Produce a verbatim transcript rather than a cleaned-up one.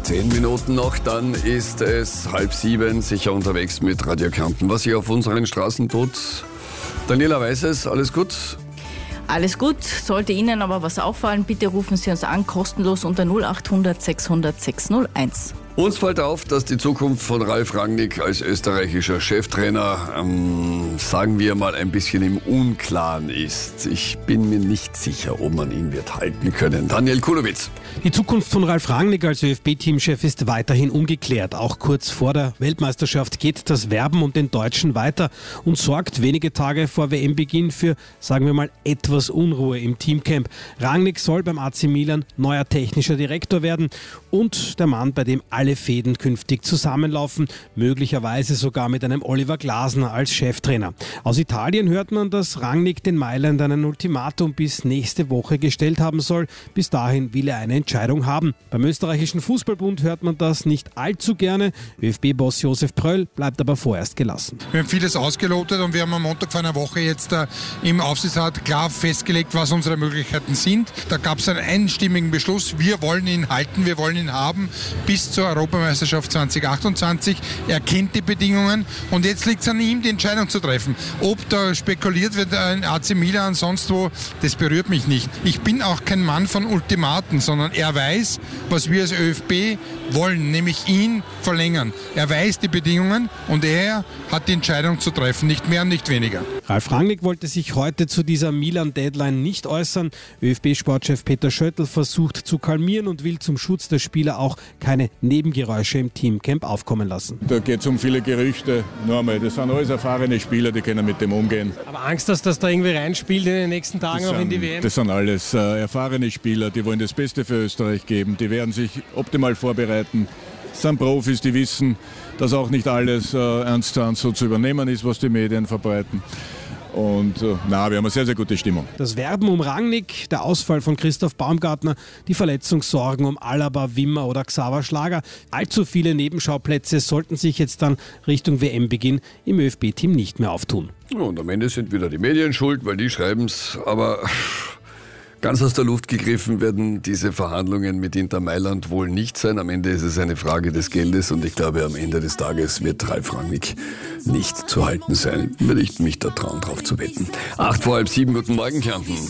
Zehn Minuten noch, dann ist es halb sieben, sicher unterwegs mit Radio Kärnten. Was sich auf unseren Straßen tut, Daniela weiß es, alles gut? Alles gut, sollte Ihnen aber was auffallen, bitte rufen Sie uns an, kostenlos unter null acht hundert sechshundert sechshunderteins. Uns fällt auf, dass die Zukunft von Ralf Rangnick als österreichischer Cheftrainer, ähm, sagen wir mal, ein bisschen im Unklaren ist. Ich bin mir nicht sicher, ob man ihn wird halten können. Daniel Kulowitz. Die Zukunft von Ralf Rangnick als ÖFB-Teamchef ist weiterhin ungeklärt. Auch kurz vor der Weltmeisterschaft geht das Werben um den Deutschen weiter und sorgt wenige Tage vor W M-Beginn für, sagen wir mal, etwas Unruhe im Teamcamp. Rangnick soll beim A C Milan neuer technischer Direktor werden und der Mann, bei dem alle Fäden künftig zusammenlaufen, möglicherweise sogar mit einem Oliver Glasner als Cheftrainer. Aus Italien hört man, dass Rangnick den Mailändern ein Ultimatum bis nächste Woche gestellt haben soll. Bis dahin will er eine Entscheidung haben. Beim österreichischen Fußballbund hört man das nicht allzu gerne. ÖFB-Boss Josef Pröll bleibt aber vorerst gelassen. Wir haben vieles ausgelotet und wir haben am Montag vor einer Woche jetzt äh, im Aufsichtsrat klar festgelegt, was unsere Möglichkeiten sind. Da gab es einen einstimmigen Beschluss. Wir wollen ihn halten, wir wollen ihn haben bis zur Europameisterschaft zwanzig achtundzwanzig. Er kennt die Bedingungen und jetzt liegt es an ihm, die Entscheidung zu treffen. Ob da spekuliert wird in A C Milan, sonst wo, das berührt mich nicht. Ich bin auch kein Mann von Ultimaten, sondern er weiß, was wir als ÖFB wollen, nämlich ihn verlängern. Er weiß die Bedingungen und er hat die Entscheidung zu treffen, nicht mehr und nicht weniger. Ralf Rangnick wollte sich heute zu dieser Milan-Deadline nicht äußern. ÖFB-Sportchef Peter Schöttl versucht zu kalmieren und will zum Schutz der Spieler auch keine Nebengeräusche im Teamcamp aufkommen lassen. Da geht es um viele Gerüchte. Nur einmal, das sind alles erfahrene Spieler, die können mit dem umgehen. Aber Angst, dass das da irgendwie reinspielt in den nächsten Tagen das noch sind, in die W M? Das sind alles äh, erfahrene Spieler, die wollen das Beste für Österreich geben. Die werden sich optimal vorbereiten. Das sind Profis, die wissen, dass auch nicht alles äh, eins zu eins so zu übernehmen ist, was die Medien verbreiten. Und äh, na, wir haben eine sehr, sehr gute Stimmung. Das Werben um Rangnick, der Ausfall von Christoph Baumgartner, die Verletzungssorgen um Alaba, Wimmer oder Xaver Schlager. Allzu viele Nebenschauplätze sollten sich jetzt dann Richtung W M-Beginn im ÖFB-Team nicht mehr auftun. Und am Ende sind wieder die Medien schuld, weil die schreiben es, aber ganz aus der Luft gegriffen werden diese Verhandlungen mit Inter Mailand wohl nicht sein. Am Ende ist es eine Frage des Geldes und ich glaube, am Ende des Tages wird Ralf Rangnick nicht zu halten sein. Würde ich mich da trauen, drauf zu wetten. Acht vor halb sieben, guten Morgen, Kärnten.